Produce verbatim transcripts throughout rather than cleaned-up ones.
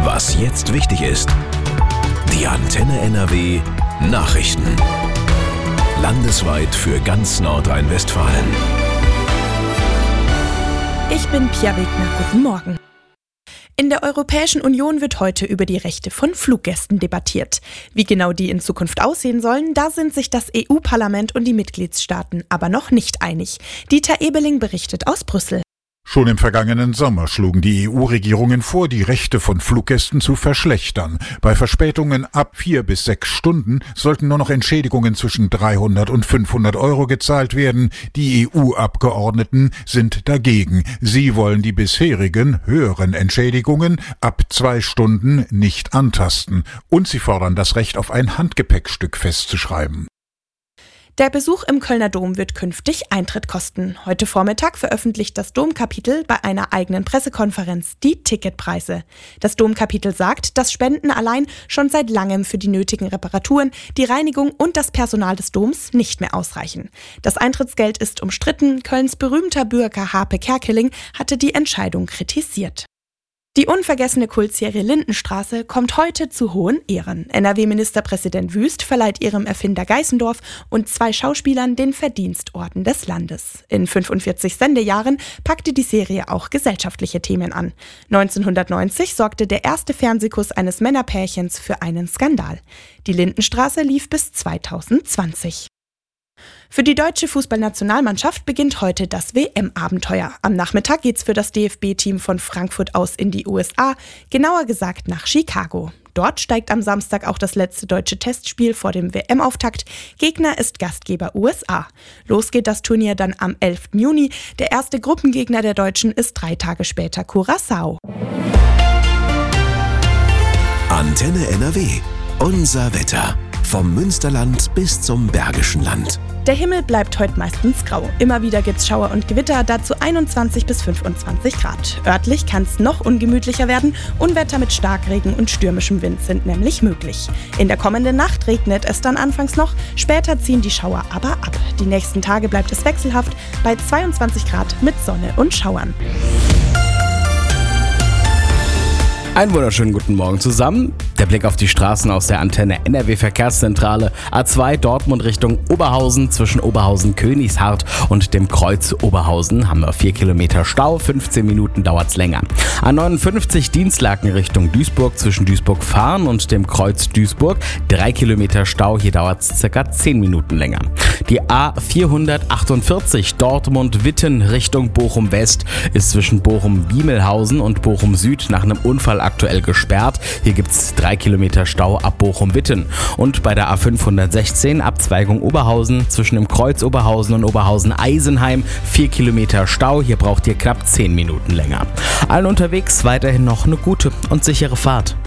Was jetzt wichtig ist. Die Antenne N R W Nachrichten. Landesweit für ganz Nordrhein-Westfalen. Ich bin Pia Wegner. Guten Morgen. In der Europäischen Union wird heute über die Rechte von Fluggästen debattiert. Wie genau die in Zukunft aussehen sollen, da sind sich das E U-Parlament und die Mitgliedstaaten aber noch nicht einig. Dieter Ebeling berichtet aus Brüssel. Schon im vergangenen Sommer schlugen die E U-Regierungen vor, die Rechte von Fluggästen zu verschlechtern. Bei Verspätungen ab vier bis sechs Stunden sollten nur noch Entschädigungen zwischen dreihundert und fünfhundert Euro gezahlt werden. Die E U-Abgeordneten sind dagegen. Sie wollen die bisherigen höheren Entschädigungen ab zwei Stunden nicht antasten. Und sie fordern das Recht auf ein Handgepäckstück festzuschreiben. Der Besuch im Kölner Dom wird künftig Eintritt kosten. Heute Vormittag veröffentlicht das Domkapitel bei einer eigenen Pressekonferenz die Ticketpreise. Das Domkapitel sagt, dass Spenden allein schon seit langem für die nötigen Reparaturen, die Reinigung und das Personal des Doms nicht mehr ausreichen. Das Eintrittsgeld ist umstritten. Kölns berühmter Bürger Harpe Kerkeling hatte die Entscheidung kritisiert. Die unvergessene Kultserie Lindenstraße kommt heute zu hohen Ehren. N R W-Ministerpräsident Wüst verleiht ihrem Erfinder Geißendorf und zwei Schauspielern den Verdienstorden des Landes. In fünfundvierzig Sendejahren packte die Serie auch gesellschaftliche Themen an. neunzehnhundertneunzig sorgte der erste Fernsehkuss eines Männerpärchens für einen Skandal. Die Lindenstraße lief bis zweitausendzwanzig. Für die deutsche Fußballnationalmannschaft beginnt heute das W M-Abenteuer. Am Nachmittag geht's für das D F B-Team von Frankfurt aus in die U S A, genauer gesagt nach Chicago. Dort steigt am Samstag auch das letzte deutsche Testspiel vor dem W M-Auftakt. Gegner ist Gastgeber U S A. Los geht das Turnier dann am elften Juni. Der erste Gruppengegner der Deutschen ist drei Tage später Curaçao. Antenne N R W. Unser Wetter. Vom Münsterland bis zum Bergischen Land. Der Himmel bleibt heute meistens grau. Immer wieder gibt's Schauer und Gewitter, dazu einundzwanzig bis fünfundzwanzig Grad. Örtlich kann es noch ungemütlicher werden. Unwetter mit Starkregen und stürmischem Wind sind nämlich möglich. In der kommenden Nacht regnet es dann anfangs noch, später ziehen die Schauer aber ab. Die nächsten Tage bleibt es wechselhaft bei zweiundzwanzig Grad mit Sonne und Schauern. Einen wunderschönen guten Morgen zusammen. Der Blick auf die Straßen aus der Antenne N R W Verkehrszentrale. A zwei Dortmund Richtung Oberhausen. Zwischen Oberhausen-Königshardt und dem Kreuz Oberhausen haben wir vier Kilometer Stau. fünfzehn Minuten dauert's länger. A neunundfünfzig Dienstlaken Richtung Duisburg. Zwischen Duisburg-Fahren und dem Kreuz Duisburg. drei Kilometer Stau. Hier dauert's circa zehn Minuten länger. Die A vierhundertachtundvierzig Dortmund-Witten Richtung Bochum-West ist zwischen Bochum-Biemelhausen und Bochum-Süd nach einem Unfall aktuell gesperrt. Hier gibt's drei Kilometer Stau ab Bochum-Witten. Und bei der A fünfhundertsechzehn Abzweigung Oberhausen zwischen dem Kreuz Oberhausen und Oberhausen-Eisenheim vier Kilometer Stau. Hier braucht ihr knapp zehn Minuten länger. Allen unterwegs weiterhin noch eine gute und sichere Fahrt.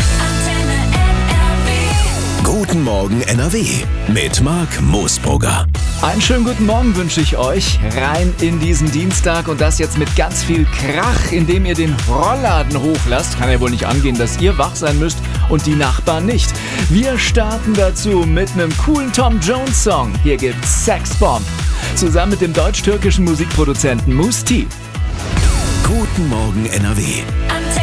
Guten Morgen N R W mit Marc Moosbrugger. Einen schönen guten Morgen wünsche ich euch rein in diesen Dienstag und das jetzt mit ganz viel Krach, indem ihr den Rollladen hochlasst. Kann ja wohl nicht angehen, dass ihr wach sein müsst und die Nachbarn nicht. Wir starten dazu mit einem coolen Tom Jones Song. Hier gibt's Sex Bomb zusammen mit dem deutsch-türkischen Musikproduzenten Mousse T. Guten Morgen N R W.